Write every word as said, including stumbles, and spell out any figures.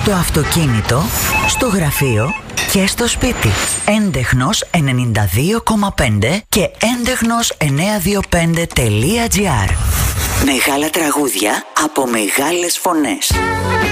Στο αυτοκίνητο, στο γραφείο και στο σπίτι. Έντεχνος ενενήντα δύο κόμμα πέντε και έντεχνος εννιακόσια είκοσι πέντε τελεία τζι άρ. Μεγάλα τραγούδια από μεγάλες φωνές.